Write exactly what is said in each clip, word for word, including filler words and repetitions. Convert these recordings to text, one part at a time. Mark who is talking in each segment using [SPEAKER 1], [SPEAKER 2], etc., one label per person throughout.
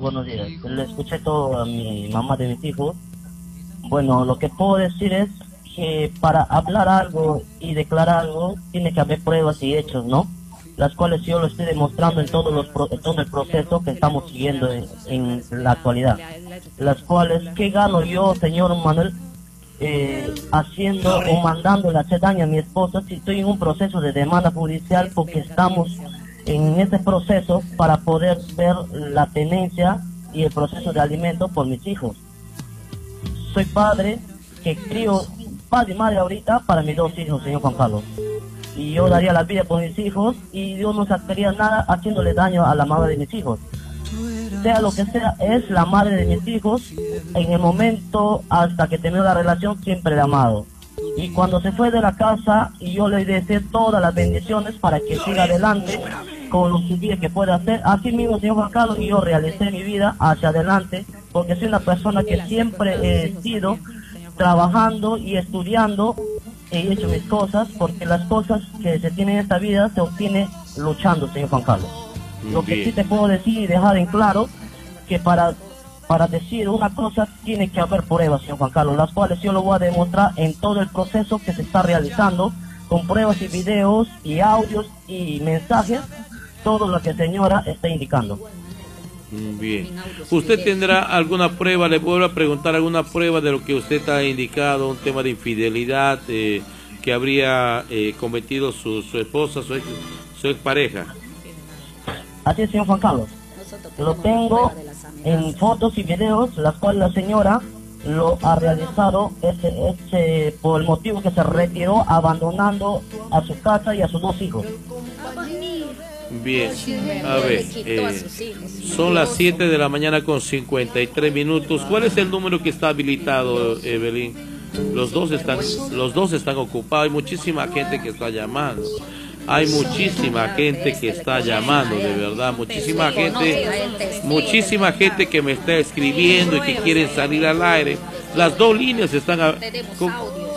[SPEAKER 1] buenos días. Le escuché todo a mi mamá de mis hijos. Bueno, lo que puedo decir es que para hablar algo y declarar algo, tiene que haber pruebas y hechos, ¿no? Las cuales yo lo estoy demostrando en, todos los pro, en todo el proceso que estamos siguiendo en, en la actualidad. Las cuales, ¿qué gano yo, señor Manuel, eh, haciendo o mandándole a hacer daño a mi esposa si estoy en un proceso de demanda judicial porque estamos en ese proceso para poder ver la tenencia y el proceso de alimento por mis hijos? Soy padre que crío, padre y madre ahorita para mis dos hijos, señor Juan Carlos. Y yo daría la vida por mis hijos y yo no sacaría nada haciéndole daño a la madre de mis hijos. Sea lo que sea, es la madre de mis hijos. En el momento hasta que terminó la relación siempre la he amado. Y cuando se fue de la casa, y yo le deseé todas las bendiciones para que siga adelante con lo que pueda hacer. Así mismo, señor Juan Carlos, yo realicé mi vida hacia adelante, porque soy una persona que siempre he sido trabajando y estudiando, he hecho mis cosas, porque las cosas que se tienen en esta vida se obtienen luchando, señor Juan Carlos. Lo que sí te puedo decir y dejar en claro, que para, para decir una cosa tiene que haber pruebas, señor Juan Carlos, las cuales yo lo voy a demostrar en todo el proceso que se está realizando, con pruebas y videos y audios y mensajes, todo lo que señora está indicando.
[SPEAKER 2] Bien. ¿Usted tendrá alguna prueba? Le vuelvo a preguntar alguna prueba de lo que usted ha indicado, un tema de infidelidad eh, que habría eh, cometido su, su esposa, su, ex, su expareja.
[SPEAKER 1] Así es, señor Juan Carlos. Lo tengo en fotos y videos, las cuales la señora lo ha realizado ese, ese, por el motivo que se retiró abandonando a su casa y a sus dos hijos.
[SPEAKER 2] Bien, a ver, eh, son las siete de la mañana con cincuenta y tres minutos. ¿Cuál es el número que está habilitado, Evelyn? Los dos están, los dos están ocupados. Hay muchísima gente que está llamando. Hay muchísima gente que está llamando, de verdad. Muchísima gente, muchísima gente que me está escribiendo y que quieren salir al aire. Las dos líneas están... A, con,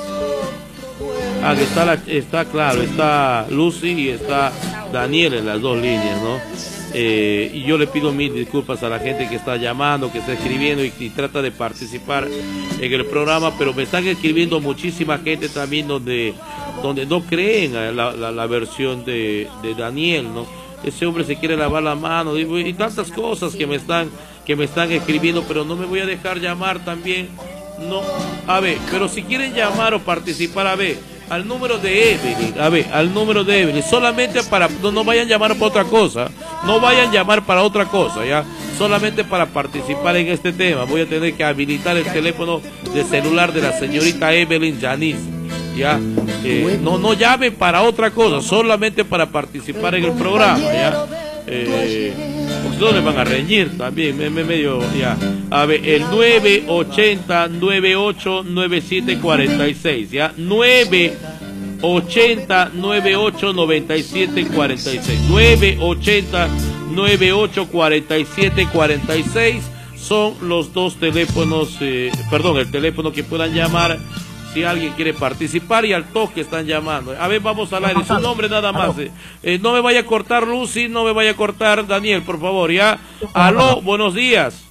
[SPEAKER 2] ah, está, la, está claro, está Lucy y está Daniel en las dos líneas, ¿no? Eh, y yo le pido mil disculpas a la gente que está llamando, que está escribiendo y, y trata de participar en el programa, pero me están escribiendo muchísima gente también donde, donde no creen a la, la, la versión de, de Daniel, ¿no? Ese hombre se quiere lavar la mano y, y tantas cosas que me están que me están escribiendo, pero no me voy a dejar llamar también, no. A ver, pero si quieren llamar o participar, a ver, al número de Evelyn, a ver, al número de Evelyn, solamente para, no, no vayan a llamar para otra cosa, no vayan a llamar para otra cosa, ya, solamente para participar en este tema. Voy a tener que habilitar el teléfono de celular de la señorita Evelyn Janice, ya, eh, no, no llamen para otra cosa, solamente para participar en el programa, ya, eh, porque no les van a reñir también, me, me medio, ya. A ver, el nueve ochenta, noventa y ocho, noventa y siete cuarenta y seis, ya, nueve ochenta, noventa y ocho, noventa y siete cuarenta y seis, nueve ochenta, noventa y ocho, cuarenta y siete cuarenta y seis son los dos teléfonos, eh, perdón, el teléfono que puedan llamar si alguien quiere participar, y al toque están llamando. A ver, vamos al aire, su nombre nada más. Eh. Eh, no me vaya a cortar Lucy, no me vaya a cortar Daniel, por favor, ya. Aló, buenos días.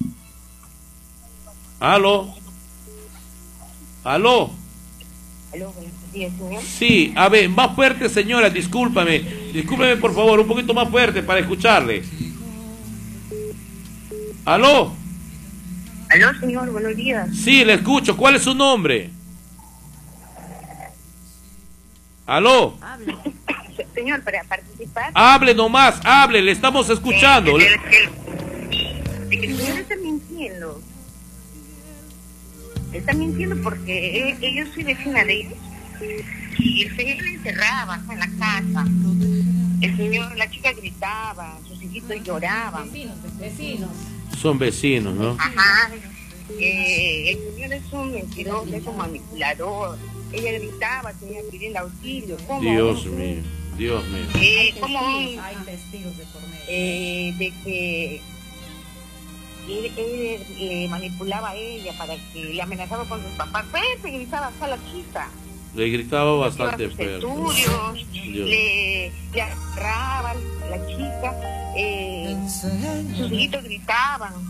[SPEAKER 2] Aló. Aló.
[SPEAKER 3] Aló, buenos días, señor.
[SPEAKER 2] Sí, a ver, más fuerte, señora, discúlpame. Discúlpeme, por favor, un poquito más fuerte para escucharle. Aló.
[SPEAKER 3] Aló, señor, buenos días.
[SPEAKER 2] Sí, le escucho. ¿Cuál es su nombre? Aló.
[SPEAKER 3] Señor, para participar.
[SPEAKER 2] Hable nomás, hable, le estamos escuchando.
[SPEAKER 3] Eh, el, el, el, el señor está mintiendo. Está mintiendo porque eh, yo soy vecina de ellos. Y el señor le encerraba en la casa. El señor, la chica gritaba, sus hijitos lloraban.
[SPEAKER 4] Vecinos, vecinos.
[SPEAKER 2] Son vecinos, ¿no?
[SPEAKER 3] Ajá. Eh, el señor es un mentiroso, es un manipulador. Ella gritaba, tenía pidiendo auxilio. ¿Cómo?
[SPEAKER 2] Dios mío, Dios mío.
[SPEAKER 3] Eh, ¿cómo?
[SPEAKER 4] Hay testigos de por medio.
[SPEAKER 3] Eh, de que él, él le manipulaba a ella para que le amenazaba con sus papás. Pues se gritaba hasta la chica.
[SPEAKER 2] Le gritaba bastante
[SPEAKER 3] sus
[SPEAKER 2] fuerte.
[SPEAKER 3] Estudios, le, le agarraba la chica, eh, sus hijitos gritaban.